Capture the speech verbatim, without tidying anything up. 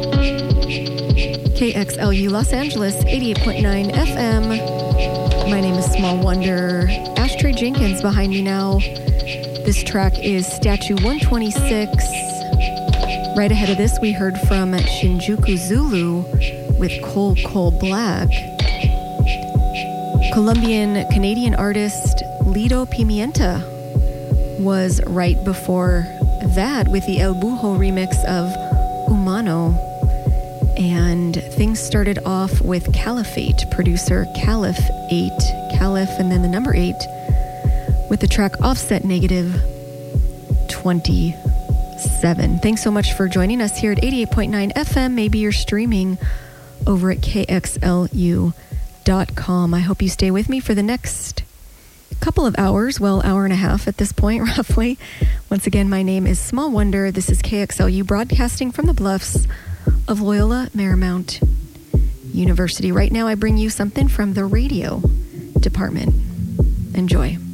K X L U Los Angeles, eighty-eight point nine F M. My name is Small Wonder. Ashtray Jenkins behind me now. This track is Statue one twenty-six. Right ahead of this, we heard from Shinjuku Zulu with Coal Coal Black. Colombian-Canadian artist Lido Pimienta was right before that with the El Bujo remix of Humano. And things started off with Caliphate, producer Caliph eight, Caliph, and then the number eight, with the track Offset Negative twenty-seven. Thanks so much for joining us here at eighty-eight point nine F M. Maybe you're streaming over at K X L U dot com. I hope you stay with me for the next couple of hours, well, hour and a half at this point, roughly. Once again, my name is Small Wonder. This is K X L U broadcasting from the bluffs of Loyola Marymount University. Right now, I bring you something from the radio department. Enjoy.